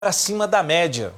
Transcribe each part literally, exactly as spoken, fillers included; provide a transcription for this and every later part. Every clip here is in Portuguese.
acima da média.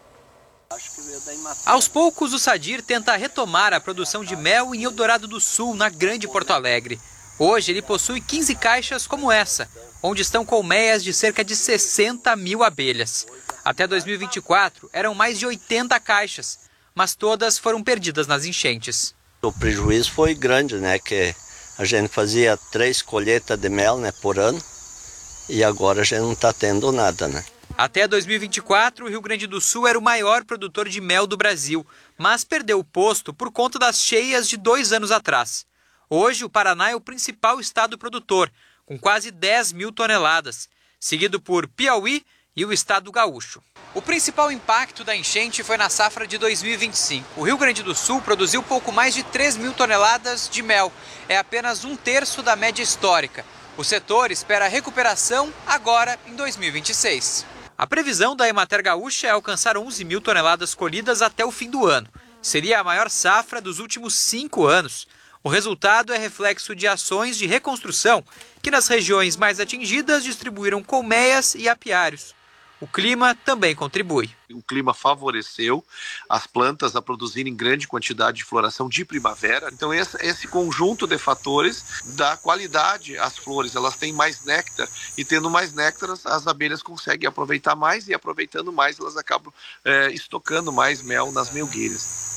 Aos poucos, o Sadir tenta retomar a produção de mel em Eldorado do Sul, na Grande Porto Alegre. Hoje, ele possui quinze caixas como essa, onde estão colmeias de cerca de sessenta mil abelhas. Até dois mil e vinte e quatro, eram mais de oitenta caixas, mas todas foram perdidas nas enchentes. O prejuízo foi grande, né? Que a gente fazia três colheitas de mel, né, por ano, e agora a gente não está tendo nada, né? Até dois mil e vinte e quatro, o Rio Grande do Sul era o maior produtor de mel do Brasil, mas perdeu o posto por conta das cheias de dois anos atrás. Hoje, o Paraná é o principal estado produtor, com quase dez mil toneladas, seguido por Piauí e o estado gaúcho. O principal impacto da enchente foi na safra de dois mil e vinte e cinco. O Rio Grande do Sul produziu pouco mais de três mil toneladas de mel. É apenas um terço da média histórica. O setor espera a recuperação agora em dois mil e vinte e seis. A previsão da Emater Gaúcha é alcançar onze mil toneladas colhidas até o fim do ano. Seria a maior safra dos últimos cinco anos. O resultado é reflexo de ações de reconstrução que nas regiões mais atingidas distribuíram colmeias e apiários. O clima também contribui. O clima favoreceu as plantas a produzirem grande quantidade de floração de primavera. Então esse, esse conjunto de fatores dá qualidade às flores. Elas têm mais néctar e tendo mais néctar as abelhas conseguem aproveitar mais e aproveitando mais elas acabam é, estocando mais mel nas melgueiras.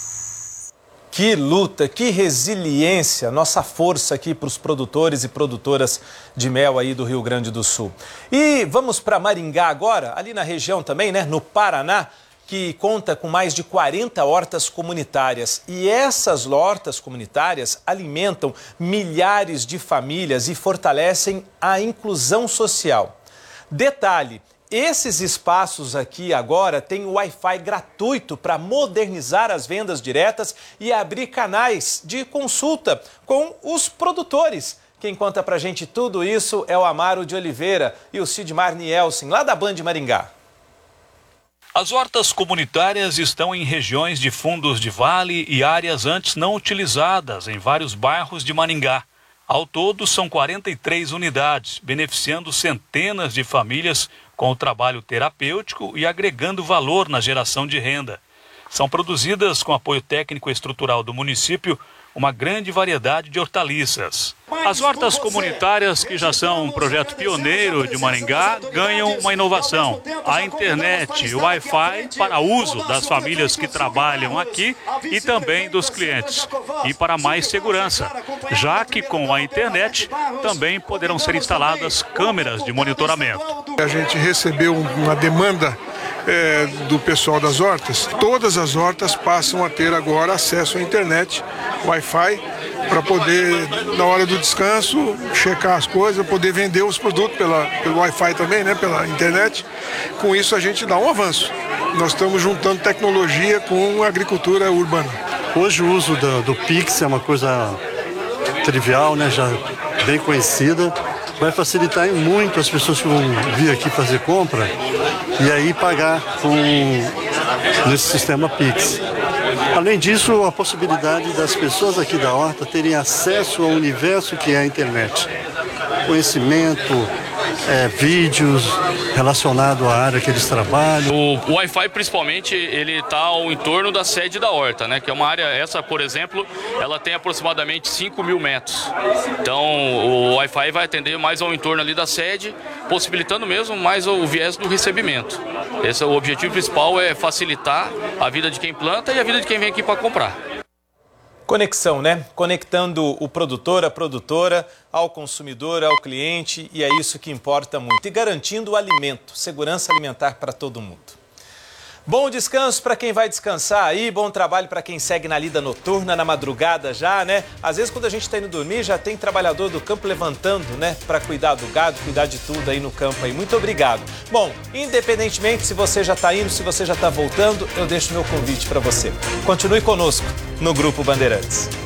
Que luta, que resiliência, nossa força aqui para os produtores e produtoras de mel aí do Rio Grande do Sul. E vamos para Maringá agora, ali na região também, né, no Paraná, que conta com mais de quarenta hortas comunitárias. E essas hortas comunitárias alimentam milhares de famílias e fortalecem a inclusão social. Detalhe: esses espaços aqui agora têm Wi-Fi gratuito para modernizar as vendas diretas e abrir canais de consulta com os produtores. Quem conta pra gente tudo isso é o Amaro de Oliveira e o Sidmar Nielsen, lá da Band Maringá. As hortas comunitárias estão em regiões de fundos de vale e áreas antes não utilizadas em vários bairros de Maringá. Ao todo, são quarenta e três unidades, beneficiando centenas de famílias com o trabalho terapêutico e agregando valor na geração de renda. São produzidas com apoio técnico e estrutural do município uma grande variedade de hortaliças. As hortas comunitárias, que já são um projeto pioneiro de Maringá, ganham uma inovação: a internet e o Wi-Fi para uso das famílias que trabalham aqui e também dos clientes. E para mais segurança, já que com a internet também poderão ser instaladas câmeras de monitoramento. A gente recebeu uma demanda É, do pessoal das hortas. Todas as hortas passam a ter agora acesso à internet, Wi-Fi, para poder, na hora do descanso, checar as coisas, poder vender os produtos pela, pelo Wi-Fi também, né, pela internet. Com isso a gente dá um avanço. Nós estamos juntando tecnologia com agricultura urbana. Hoje o uso do, do Pix é uma coisa trivial, né, já bem conhecida. Vai facilitar muito as pessoas que vão vir aqui fazer compra e aí pagar com nesse sistema Pix. Além disso, a possibilidade das pessoas aqui da horta terem acesso ao universo que é a internet. Conhecimento, é, vídeos relacionados à área que eles trabalham. O Wi-Fi, principalmente, ele está ao entorno da sede da horta, né? Que é uma área, essa, por exemplo, ela tem aproximadamente cinco mil metros. Então, o Wi-Fi vai atender mais ao entorno ali da sede, possibilitando mesmo mais o viés do recebimento. Esse é o objetivo principal, é facilitar a vida de quem planta e a vida de quem vem aqui para comprar. Conexão, né? Conectando o produtor, a produtora, ao consumidor, ao cliente, e é isso que importa muito. E garantindo o alimento, segurança alimentar para todo mundo. Bom descanso para quem vai descansar aí, bom trabalho para quem segue na lida noturna, na madrugada já, né? Às vezes quando a gente está indo dormir já tem trabalhador do campo levantando, né? Para cuidar do gado, cuidar de tudo aí no campo aí. Muito obrigado. Bom, independentemente se você já está indo, se você já está voltando, eu deixo meu convite para você. Continue conosco no Grupo Bandeirantes.